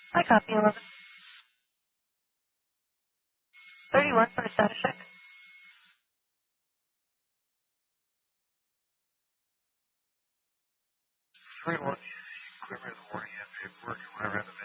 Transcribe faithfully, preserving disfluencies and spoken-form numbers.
I copy eleven thirty-one for a status check. Three one, clear me in the morning, and working whenever I have